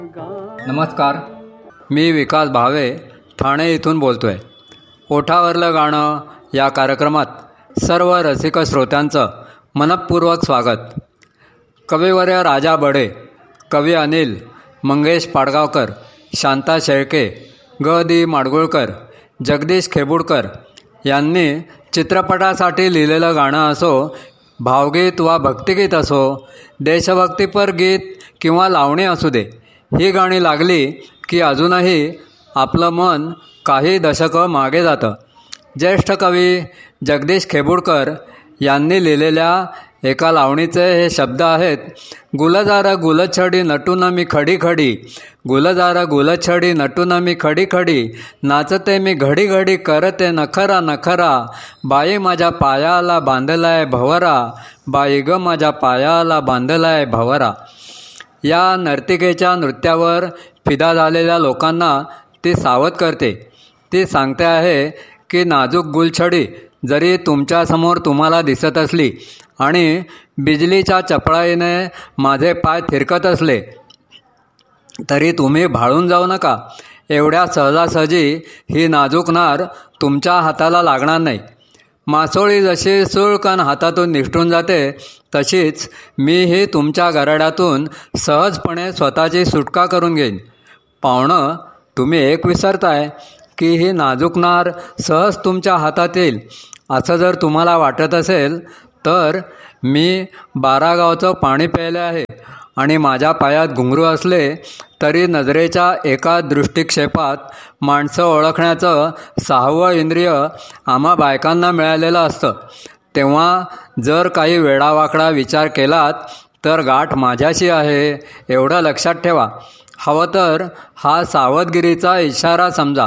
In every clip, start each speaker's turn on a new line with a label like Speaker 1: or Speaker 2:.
Speaker 1: नमस्कार, मी विकास भावे ठाणे इथून बोलतो आहे. ओठावरलं गाणं या कार्यक्रमात सर्व रसिक श्रोत्यांचं मनःपूर्वक स्वागत. कविवर्य राजा बडे, कवी अनिल, मंगेश पाडगावकर, शांता शेळके, ग दी माडगुळकर, जगदीश खेबुडकर यांनी चित्रपटासाठी लिहिलेलं गाणं असो, भावगीत वा भक्तिगीत असो, देशभक्तीपर गीत किंवा लावणी असू दे, ही गाणी लागली की अजूनही आपलं मन काही दशकं मागे जातं. ज्येष्ठ कवी जगदीश खेबुडकर यांनी लिहिलेल्या एका लावणीचे हे शब्द आहेत. गुलजार गुलछडी नटून मी खडी खडी, गुलजार गुलछडी नटून मी खडी खडी, नाचते मी घडी घडी करते नखरा नखरा, बाई माझ्या पायाला बांधलाय भवरा, बाई ग माझ्या पायाला बांधलाय भवरा. या नर्तिकेच्या नृत्यावर फिदा झालेल्या लोकांना ती सावध करते. ती सांगते आहे की नाजूक गुलछडी जरी तुमच्यासमोर तुम्हाला दिसत असली आणि बिजलीच्या चपळाईने माझे पाय थिरकत असले तरी तुम्ही भाळून जाऊ नका. एवढ्या सहजासहजी ही नाजूक नार तुमच्या हाताला लागणार नाही. मासोळी जशी सुळकन हातातून निसटून जाते तशीच मीही तुमच्या गराड्यातून सहजपणे स्वतःची सुटका करून घेईन. पाहुणं, तुम्ही एक विसरताय की ही नाजूक नार सहज तुमच्या हातात येईल. असं जर तुम्हाला वाटत असेल तर मी 12 गावचं पाणी प्यायले आहे आणि माझ्या पायात घुंगरू असले तरी नजरेच्या एका दृष्टिक्षेपात माणसं ओळखण्याचं 6वं इंद्रिय आम्हा बायकांना मिळालेलं असतं. तेव्हा जर काही वेडावाकडा विचार केलात तर गाठ माझ्याशी आहे एवढं लक्षात ठेवा. हवं तर हा सावधगिरीचा इशारा समजा.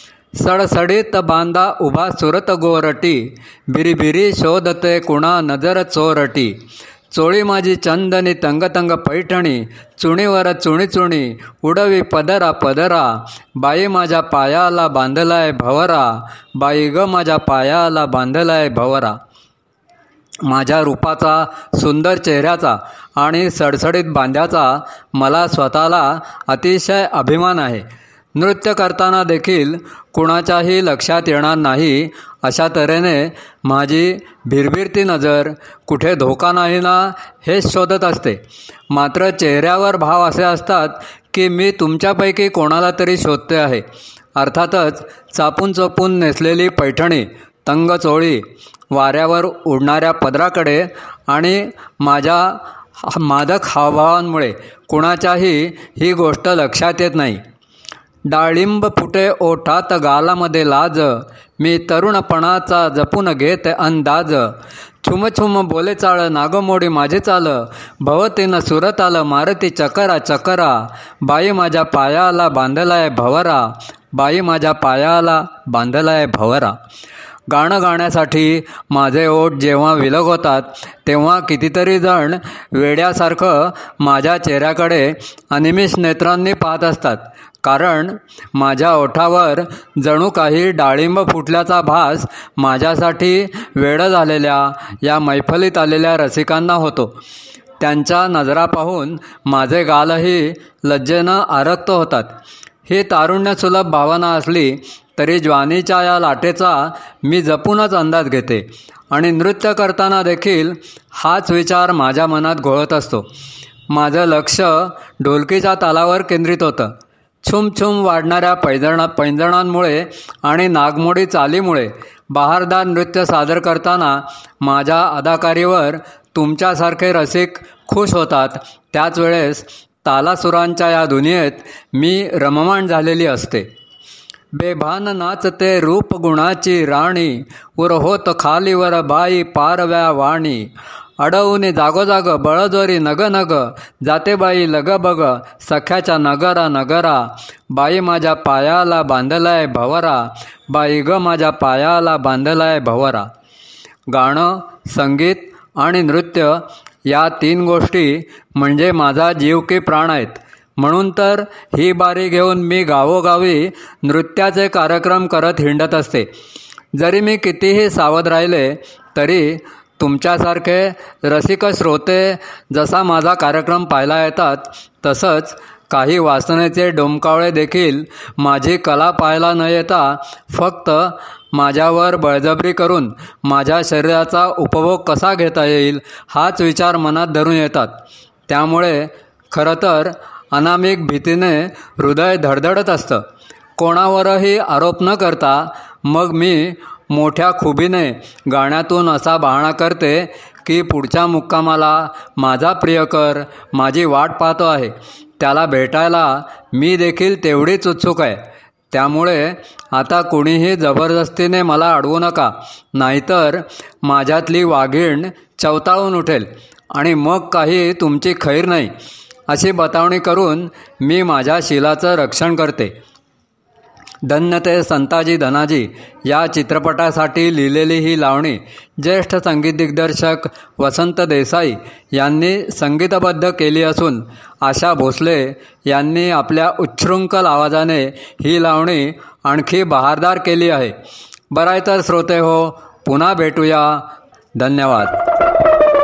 Speaker 1: सडसडीत बांधा उभा सुरत गोरटी, बिरीबिरी शोधते कुणा नजर चोरटी, चोळी माझी चंदनी तंगतंग पैठणी, चुणीवर चुणी चुणी उडवी पदरा पदरा, बाई माझ्या पायाला बांधलाय भवरा, बाई ग माझ्या पायाला बांधलाय भवरा. माझ्या रूपाचा, सुंदर चेहऱ्याचा आणि सडसडीत बांध्याचा मला स्वतःला अतिशय अभिमान आहे. नृत्य करताना देखील कुणाच्याही लक्षात येणार नाही अशा तऱ्हेने माझी भिरभिरती नजर कुठे धोका नाही ना हेच शोधत असते. मात्र चेहऱ्यावर भाव असे असतात की मी तुमच्यापैकी कोणाला तरी शोधते आहे. अर्थातच चापून चोपून नेसलेली पैठणी, तंग चोळी, वाऱ्यावर उडणाऱ्या पदराकडे आणि माझ्या मादक हावभावांमुळे कुणाच्याही ही गोष्ट लक्षात येत नाही. डाळिंब फुटे ओठात गालामध्ये लाज, मी तरुणपणाचा जपून घेत अंदाज, छुमछुम बोले चाळ नागमोडी माझे चाल, भवतीनं सुरत आलं मारती चकरा चकरा, बाई माझ्या पायाला बांधलाय भवरा, बाई माझ्या पायाला बांधलाय भवरा. गाणं गाण्यासाठी माझे ओठ जेव्हा विलग होतात तेव्हा कितीतरी जण वेड्यासारखं माझ्या चेहऱ्याकडे अनिमिष नेत्रांनी पाहत असतात. कारण माझ्या ओठावर जणू काही डाळिंब फुटल्याचा भास माझ्यासाठी वेडं झालेल्या या मैफलीत आलेल्या रसिकांना होतो. त्यांच्या नजरा पाहून माझे गालही लज्जेनं आरक्त होतात. ही तारुण्यसुलभ भावना असली तरी ज्वानीच्या या लाटेचा मी जपूनच अंदाज घेते आणि नृत्य करताना देखील हाच विचार माझ्या मनात घोळत असतो. माझं लक्ष ढोलकीच्या तालावर केंद्रित होतं. छुमछुम वाढणाऱ्या पैंजणांमुळे आणि नागमोडी चालीमुळे बहारदार नृत्य सादर करताना माझ्या अदाकारीवर तुमच्यासारखे रसिक खुश होतात. त्याच वेळेस तालासुरांच्या या दुनियेत मी रममाण झालेली असते. बेभान नाचते रूप गुणाची राणी, उर होत खालीवर बाई पारव्या वाणी, अडवून जागोजाग बळजोरी नग नग, जाते बाई लग बग सख्याच्या नगरा नगरा, बाई माझ्या पायाला बांधलाय भवरा, बाई ग माझ्या पायाला बांधलाय भवरा. गाणं, संगीत आणि नृत्य या 3 गोष्टी म्हणजे माझा जीव की प्राण आहेत. म्हणून तर ही बारी घेऊन मी गावोगावी नृत्याचे कार्यक्रम करत हिंडत असते. जरी मी कितीही सावध राहिले तरी तुमच्यासारखे रसिक श्रोते जसा माझा कार्यक्रम पाहायला येतात तसंच काही वासनेचे डोमकावळे देखील माझी कला पाहायला न येता फक्त माझ्यावर बळजबरी करून माझ्या शरीराचा उपभोग कसा घेता येईल हाच विचार मनात धरून येतात. त्यामुळे खरं तर अनामिक भीतीने हृदय धडधडत असतं. कोणावरही आरोप न करता मग मी मोठ्या खुबीने गाण्यातून असा बहाणा करते की पुढच्या मुक्कामाला माझा प्रियकर माझी वाट पाहतो आहे. त्याला भेटायला मी देखील तेवढीच उत्सुक आहे. त्यामुळे आता कुणीही जबरदस्तीने मला अडवू नका, नाहीतर माझ्यातली वाघीण चवताळून उठेल आणि मग काही तुमची खैर नाही, अशी बतावणी करून मी माझ्या शीलाचं रक्षण करते. धन्य ते संताजी धनाजी या चित्रपटासाठी लिहिलेली ही लावणी ज्येष्ठ संगीत दिग्दर्शक वसंत देसाई यांनी संगीतबद्ध केली असून आशा भोसले यांनी आपल्या उच्छृंखल आवाजाने ही लावणी आणखी बहारदार केली आहे. बरं आहे तर श्रोते हो, पुन्हा भेटूया. धन्यवाद.